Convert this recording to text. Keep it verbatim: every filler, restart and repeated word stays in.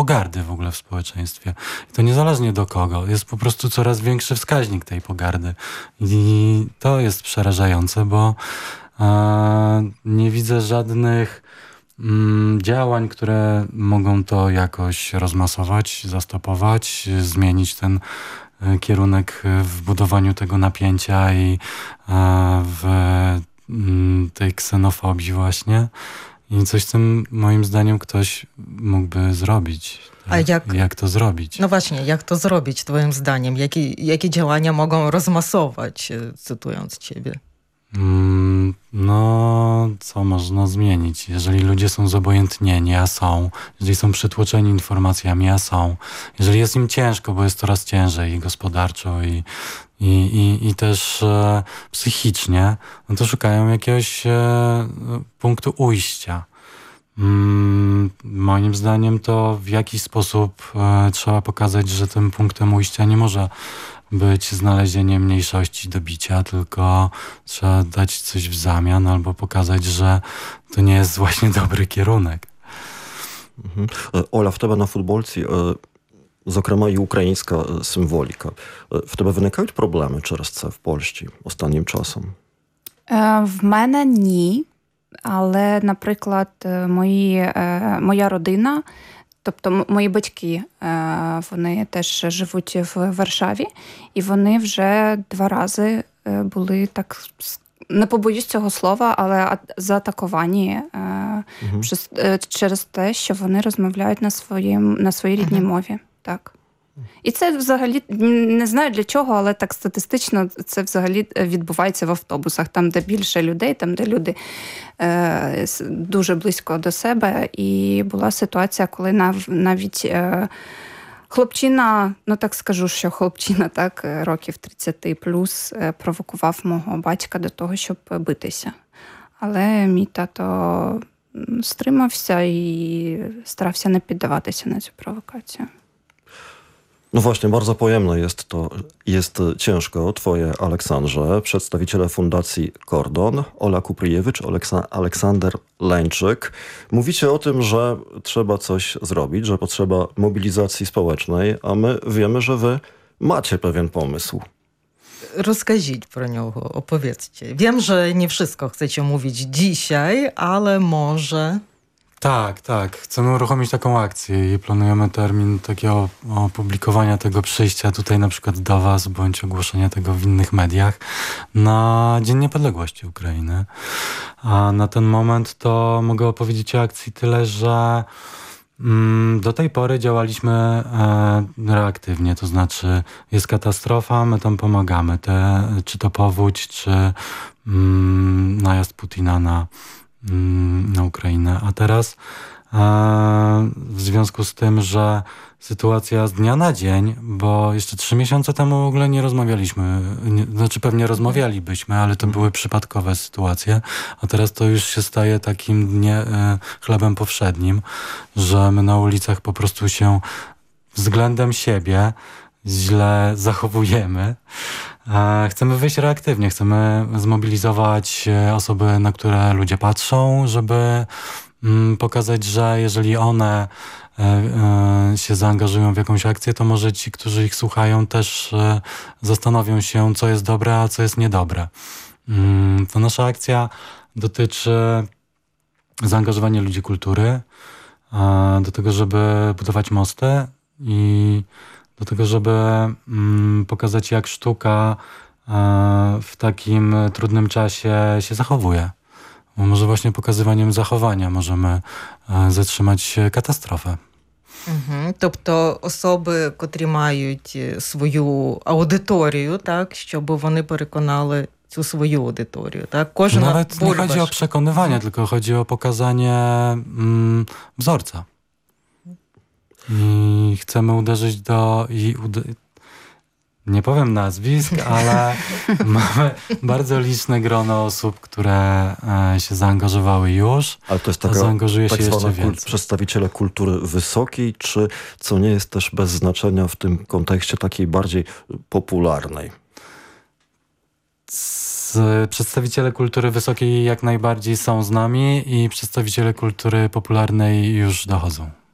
pogardy w ogóle w społeczeństwie. I to niezależnie do kogo. Jest po prostu coraz większy wskaźnik tej pogardy. I to jest przerażające, bo e, nie widzę żadnych mm, działań, które mogą to jakoś rozmasować, zastopować, zmienić ten e, kierunek w budowaniu tego napięcia i e, w m, tej ksenofobii właśnie. I coś z tym, moim zdaniem, ktoś mógłby zrobić. A jak, jak to zrobić? No właśnie, jak to zrobić, twoim zdaniem? Jakie, jakie działania mogą rozmasować, cytując ciebie? Mm, no, co można zmienić? Jeżeli ludzie są zobojętnieni, a są, jeżeli są przytłoczeni informacjami, a są, jeżeli jest im ciężko, bo jest coraz ciężej i gospodarczo, i, i, i, i też e, psychicznie, no to szukają jakiegoś e, punktu ujścia. Mm, moim zdaniem to w jakiś sposób e, trzeba pokazać, że tym punktem ujścia nie może być znalezienie mniejszości do bicia, tylko trzeba dać coś w zamian albo pokazać, że to nie jest właśnie dobry kierunek. Mhm. Оля, в тебе на футболці, зокрема, і українська символіка. В тебе виникають проблеми через це в Польщі останнім часом? В мене ні. Але, наприклад, мої, моя родина, тобто мої батьки, вони теж живуть в Варшаві, і вони вже два рази були, так, не побоюсь цього слова, але заатаковані угу. через те, що вони розмовляють на, своїм, на своїй рідній угу. мові. Так. І це взагалі, не знаю для чого, але так статистично це взагалі відбувається в автобусах, там, де більше людей, там, де люди е, дуже близько до себе. І була ситуація, коли нав, навіть е, хлопчина, ну так скажу, що хлопчина, так, років тридцять плюс, е, провокував мого батька до того, щоб битися. Але мій тато стримався і старався не піддаватися на цю провокацію. No właśnie, bardzo pojemne jest to, jest ciężko, twoje Aleksandrze. Przedstawiciele Fundacji Kordon, Ola Kupryjewicz, Aleksa- Aleksander Leńczyk. Mówicie o tym, że trzeba coś zrobić, że potrzeba mobilizacji społecznej, a my wiemy, że wy macie pewien pomysł. Розкажіть про нього, оповідьте. Wiem, że nie wszystko chcecie mówić dzisiaj, ale może... Tak, tak. Chcemy uruchomić taką akcję i planujemy termin takiego opublikowania tego przyjścia tutaj na przykład do was, bądź ogłoszenia tego w innych mediach na Dzień Niepodległości Ukrainy. A na ten moment to mogę opowiedzieć o akcji tyle, że mm, do tej pory działaliśmy e, reaktywnie, to znaczy jest katastrofa, my tam pomagamy. Te, czy to powódź, czy mm, najazd Putina na na Ukrainę. A teraz e, w związku z tym, że sytuacja z dnia na dzień, bo jeszcze trzy miesiące temu w ogóle nie rozmawialiśmy, nie, znaczy pewnie rozmawialibyśmy, ale to były przypadkowe sytuacje, a teraz to już się staje takim dnie, e, chlebem powszednim, że my na ulicach po prostu się względem siebie źle zachowujemy. Chcemy wyjść reaktywnie, chcemy zmobilizować osoby, na które ludzie patrzą, żeby pokazać, że jeżeli one się zaangażują w jakąś akcję, to może ci, którzy ich słuchają, też zastanowią się, co jest dobre, a co jest niedobre. To nasza akcja dotyczy zaangażowania ludzi kultury, do tego, żeby budować mosty i do tego, żeby mm, pokazać, jak sztuka e, w takim trudnym czasie się zachowuje. Bo może właśnie pokazywaniem zachowania możemy e, zatrzymać katastrofę. Угу. Тобто особи, котрі мають свою аудиторію, так, щоб вони переконали цю свою аудиторію. Так? Кожна Nawet nie chodzi o przekonywanie, tylko chodzi o pokazanie mm, wzorca. I chcemy uderzyć do... I ude- nie powiem nazwisk, ale mamy bardzo liczne grono osób, które e, się zaangażowały już, ale to jest taka, a zaangażuje tak się jeszcze kul- więcej. Przedstawiciele kultury wysokiej, czy co nie jest też bez znaczenia w tym kontekście takiej bardziej popularnej? Z, przedstawiciele kultury wysokiej jak najbardziej są z nami i przedstawiciele kultury popularnej już dochodzą.